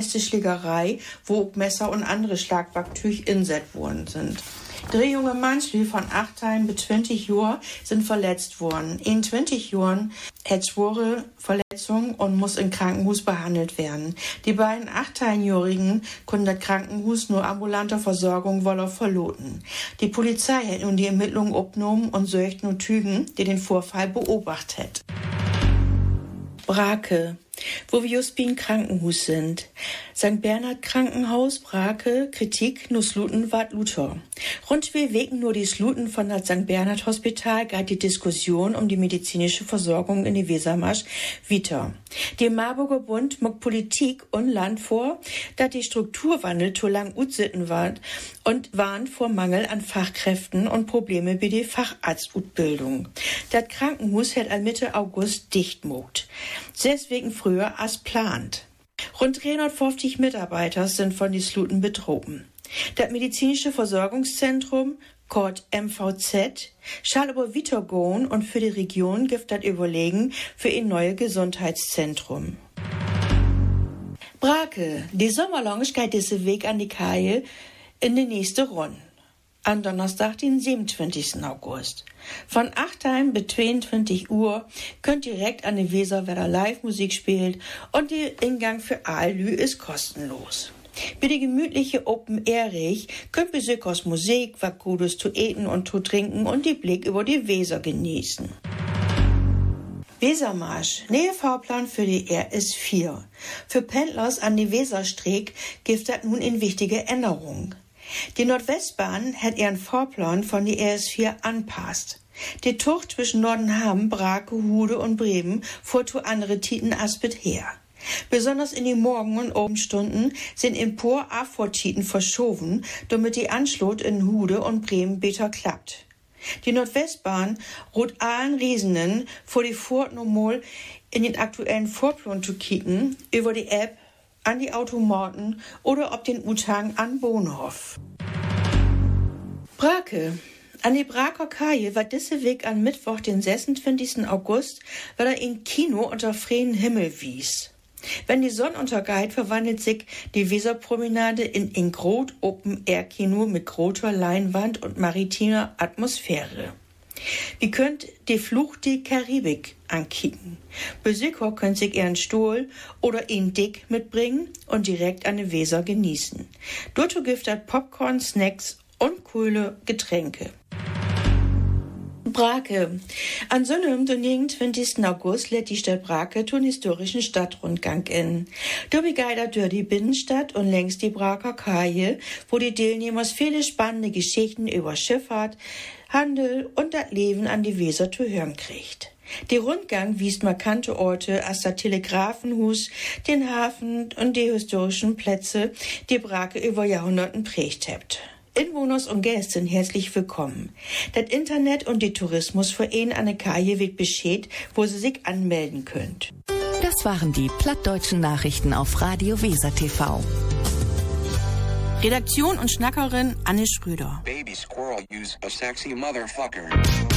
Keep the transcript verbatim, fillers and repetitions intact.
nächste Schlägerei, wo auch Messer und andere Schlagwerktüch inset worden sind. Drei junge Mannsli von achtzehn bis zwanzig Jahren sind verletzt worden. In zwanzig Jahren hat schwere Verletzungen und muss im Krankenhaus behandelt werden. Die beiden achtzehnjährigen konnten das Krankenhaus nur ambulanter Versorgung wollen verloten. Die Polizei hat nun die Ermittlungen aufgenommen und sucht nun Zeugen, die den Vorfall beobachtet. Brake, wo wir just beim Krankenhaus sind. Sankt Bernhard Krankenhaus, Brake, Kritik, nur Sluten wart Luther. Rund zwei Wochen nur die Sluten von das Sankt Bernhard Hospital geht die Diskussion um die medizinische Versorgung in die Wesermarsch weiter. Der Marburger Bund mag Politik und Land vor, dass die Strukturwandel zu lang utsitten war und warnt vor Mangel an Fachkräften und Probleme bei der Facharztutbildung. Das Krankenhaus hat al Mitte August dicht mogt. Deswegen früher als plant. Rund dreihundertfünfzig Mitarbeiter sind von die Sluten betroffen. Das medizinische Versorgungszentrum, kurz M V Z, schall aber weitergehen und für die Region gibt das Überlegen für ein neues Gesundheitszentrum. Brake, die Sommerlounge geht diese Weg an die Kaje in die nächste Runde. Am Donnerstag, den siebenundzwanzigsten August. Von achtzehn bis zweiundzwanzig Uhr könnt direkt an die Weser, wer da Live-Musik spielt, und der Eingang für Aalü ist kostenlos. Bei der gemütliche Open-Air-Rig könnt Besuchers Musik, was Gutes zu eten und zu trinken und die Blick über die Weser genießen. Wesermarsch, nähe Fahrplan für die R S vier. Für Pendlers an die Weserstreck gibt das nun in wichtige Änderung. Die Nordwestbahn hat ihren Fahrplan von die R S vier anpasst. Die Tucht zwischen Nordenham, Brake, Hude und Bremen fuhr zu andere Titen Aspet her. Besonders in die Morgen- und Abendstunden sind in Por A-Vortiten verschoben, damit die Anschlut in Hude und Bremen besser klappt. Die Nordwestbahn rot allen Reisenden vor die Furt nochmal in den aktuellen Vorplan zu kicken, über die App, an die Automaten oder ob den U-Tang an Bohnhof. Brake. An die Braker Kaje war diese Weg an Mittwoch, den sechsundzwanzigsten August, weil er in Kino unter freien Himmel wies. Wenn die Sonne untergeht, verwandelt sich die Weserpromenade in ein groß Open-Air-Kino mit großer Leinwand und maritimer Atmosphäre. Ihr könnt die Flucht die Karibik ankicken. Besucher können sich ihren Stuhl oder ihn dick mitbringen und direkt an der Weser genießen. Dort gibt es Popcorn, Snacks und coole Getränke. Brake. An Sonntag, den neunundzwanzigsten August, lädt die Stadt Brake zum historischen Stadtrundgang in. Da begleitet durch die Binnenstadt und längs die Braker Kaje, wo die Teilnehmer viele spannende Geschichten über Schifffahrt, Handel und das Leben an die Weser zu hören kriegt. Der Rundgang wies markante Orte als das Telegrafenhus, den Hafen und die historischen Plätze, die Brake über Jahrhunderten prägt habt. Inwohners und Gäste sind herzlich willkommen. Das Internet und die Tourismusverein an der Kaje wird Bescheid, wo sie sich anmelden könnt. Das waren die plattdeutschen Nachrichten auf Radio Weser T V. Redaktion und Schnackerin Anne Schröder. Baby squirrel use a sexy motherfucker.